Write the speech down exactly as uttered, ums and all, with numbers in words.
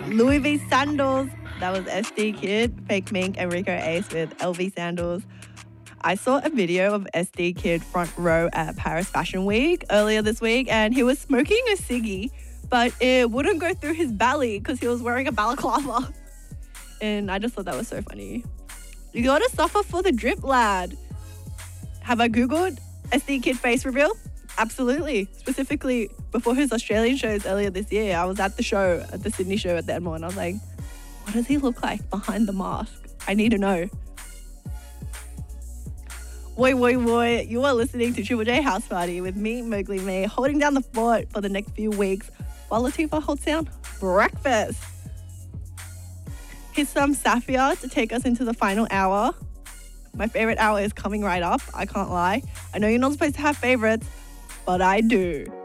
Louis V sandals. That was S D Kid, Fake Mink, and Rico Ace with L V sandals. I saw a video of S D Kid front row at Paris Fashion Week earlier this week, and he was smoking a ciggy, but it wouldn't go through his belly because he was wearing a balaclava. And I just thought that was so funny. You gotta suffer for the drip, lad. Have I Googled S D Kid face reveal? Absolutely. Specifically, before his Australian shows earlier this year, I was at the show, at the Sydney show at the Enmore, and I was like, what does he look like behind the mask? I need to know. Woi, woi, woi, you are listening to Triple J House Party with me, Mowgli May, holding down the fort for the next few weeks while Latifah holds down breakfast. Here's some Safia to take us into the final hour. My favorite hour is coming right up, I can't lie. I know you're not supposed to have favorites, but I do.